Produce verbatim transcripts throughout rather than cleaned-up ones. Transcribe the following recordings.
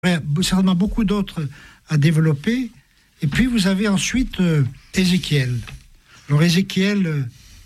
certainement beaucoup d'autres à développer. Et puis vous avez ensuite euh, Ézéchiel. Alors Ézéchiel, euh,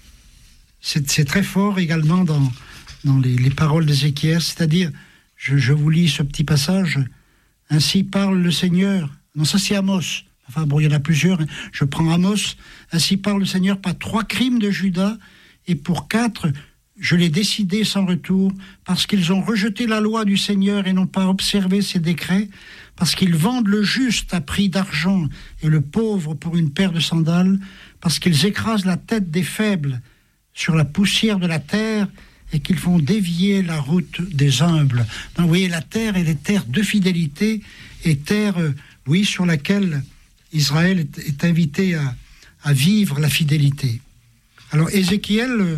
c'est, c'est très fort également dans, dans les, les paroles d'Ézéchiel, c'est-à-dire, je, je vous lis ce petit passage, « Ainsi parle le Seigneur ». Non, ça c'est Amos. Enfin bon, il y en a plusieurs. Hein. Je prends Amos. « Ainsi parle le Seigneur, par trois crimes de Juda, et pour quatre, je l'ai décidé sans retour, parce qu'ils ont rejeté la loi du Seigneur et n'ont pas observé ses décrets, parce qu'ils vendent le juste à prix d'argent et le pauvre pour une paire de sandales, parce qu'ils écrasent la tête des faibles sur la poussière de la terre et qu'ils font dévier la route des humbles. » Donc vous voyez, la terre est des terres de fidélité et terre, euh, oui, sur laquelle Israël est, est invité à, à vivre la fidélité. Alors Ézéchiel, euh,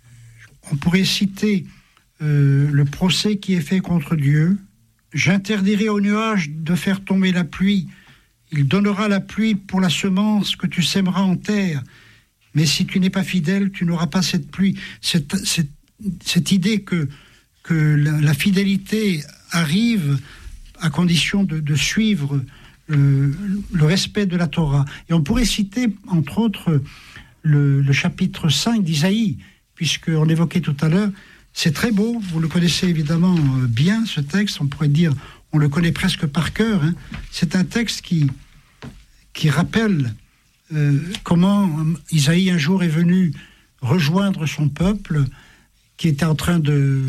on pourrait citer euh, le procès qui est fait contre Dieu. « J'interdirai au nuage de faire tomber la pluie. Il donnera la pluie pour la semence que tu sèmeras en terre. Mais si tu n'es pas fidèle, tu n'auras pas cette pluie. » Cette, cette, cette idée que, que la, la fidélité arrive à condition de, de suivre le, le respect de la Torah. Et on pourrait citer, entre autres, le, le chapitre cinq d'Isaïe, puisqu'on évoquait tout à l'heure, c'est très beau, vous le connaissez évidemment bien, ce texte, on pourrait dire, on le connaît presque par cœur. Hein. C'est un texte qui, qui rappelle euh, comment Isaïe un jour est venu rejoindre son peuple, qui était en train de,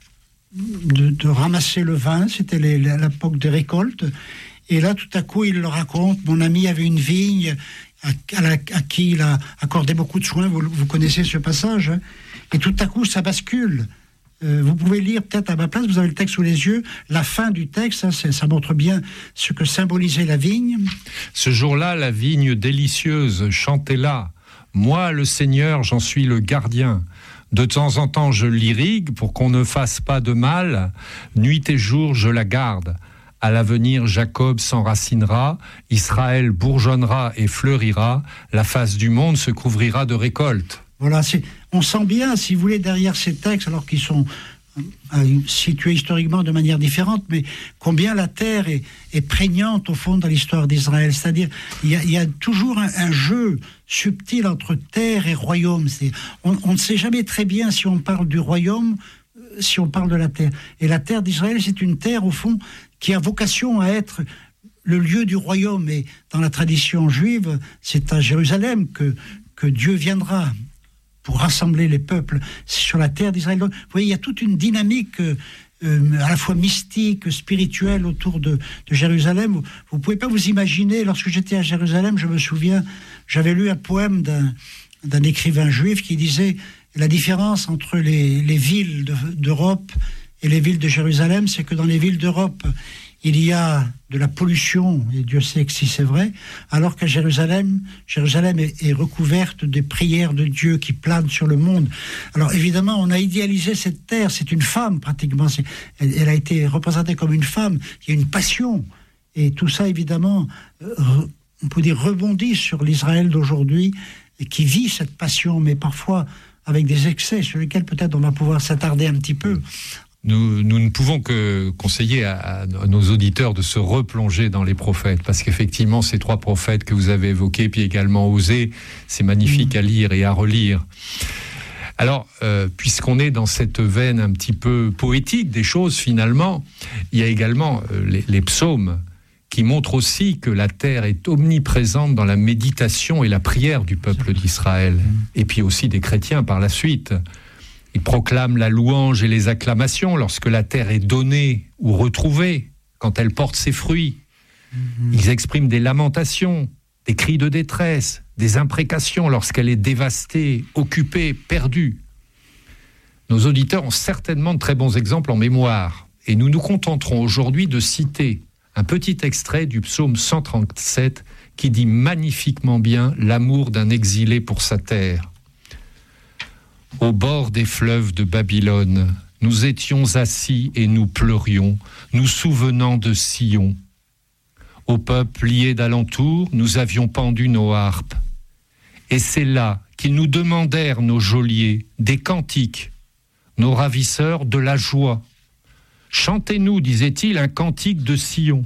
de, de ramasser le vin, c'était les, l'époque des récoltes, et là tout à coup il leur raconte, mon ami avait une vigne, à, à, la, à qui il a accordé beaucoup de soins, vous, vous connaissez ce passage, hein. Et tout à coup, ça bascule. Euh, vous pouvez lire peut-être à ma place, vous avez le texte sous les yeux, la fin du texte, hein, c'est, ça montre bien ce que symbolisait la vigne. Ce jour-là, la vigne délicieuse, chantez-la. Moi, le Seigneur, j'en suis le gardien. De temps en temps, je l'irrigue pour qu'on ne fasse pas de mal. Nuit et jour, je la garde. À l'avenir, Jacob s'enracinera, Israël bourgeonnera et fleurira, la face du monde se couvrira de récoltes. Voilà, c'est, on sent bien, si vous voulez, derrière ces textes, alors qu'ils sont euh, situés historiquement de manière différente, mais combien la terre est, est prégnante, au fond, dans l'histoire d'Israël. C'est-à-dire, il y a, il y a toujours un, un jeu subtil entre terre et royaume. C'est, on, on ne sait jamais très bien si on parle du royaume, si on parle de la terre. Et la terre d'Israël, c'est une terre, au fond, qui a vocation à être le lieu du royaume. Et dans la tradition juive, c'est à Jérusalem que, que Dieu viendra pour rassembler les peuples sur la terre d'Israël. Vous voyez, il y a toute une dynamique euh, à la fois mystique, spirituelle autour de, de Jérusalem. Vous ne pouvez pas vous imaginer, lorsque j'étais à Jérusalem, je me souviens, j'avais lu un poème d'un, d'un écrivain juif qui disait la différence entre les, les villes de, d'Europe et les villes de Jérusalem, c'est que dans les villes d'Europe, il y a de la pollution, et Dieu sait que si c'est vrai, alors qu'à Jérusalem, Jérusalem est, est recouverte des prières de Dieu qui planent sur le monde. Alors évidemment, on a idéalisé cette terre, c'est une femme pratiquement, c'est, elle, elle a été représentée comme une femme, il y a une passion, et tout ça évidemment, euh, on peut dire rebondit sur l'Israël d'aujourd'hui, et qui vit cette passion, mais parfois avec des excès sur lesquels peut-être on va pouvoir s'attarder un petit peu. Nous, nous ne pouvons que conseiller à, à nos auditeurs de se replonger dans les prophètes, parce qu'effectivement, ces trois prophètes que vous avez évoqués, puis également Osée, c'est magnifique mmh. à lire et à relire. Alors, euh, puisqu'on est dans cette veine un petit peu poétique des choses, finalement, il y a également euh, les, les psaumes qui montrent aussi que la terre est omniprésente dans la méditation et la prière du peuple d'Israël, mmh. et puis aussi des chrétiens par la suite. Ils proclament la louange et les acclamations lorsque la terre est donnée ou retrouvée, quand elle porte ses fruits. Mmh. Ils expriment des lamentations, des cris de détresse, des imprécations lorsqu'elle est dévastée, occupée, perdue. Nos auditeurs ont certainement de très bons exemples en mémoire, et nous nous contenterons aujourd'hui de citer un petit extrait du psaume cent trente-sept qui dit magnifiquement bien l'amour d'un exilé pour sa terre. Au bord des fleuves de Babylone, nous étions assis et nous pleurions, nous souvenant de Sion. Au peuple lié d'alentour, nous avions pendu nos harpes. Et c'est là qu'ils nous demandèrent, nos geôliers, des cantiques, nos ravisseurs de la joie. Chantez-nous, disait-il, un cantique de Sion.